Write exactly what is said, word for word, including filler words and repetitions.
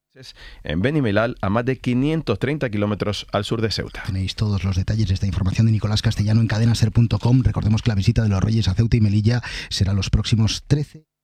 en Benimelal, a más de quinientos treinta kilómetros al sur de Ceuta. Tenéis todos los detalles de esta información de Nicolás Castellano en cadena ser punto com. Recordemos que la visita de los Reyes a Ceuta y Melilla será los próximos trece